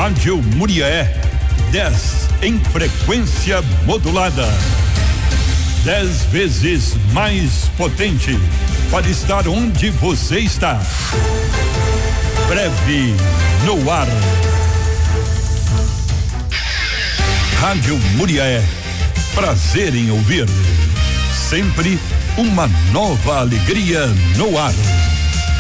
Rádio Muriaé 10 em frequência modulada. 10 vezes mais potente para estar onde você está. Breve no ar. Rádio Muriaé. Prazer em ouvir. Sempre uma nova alegria no ar.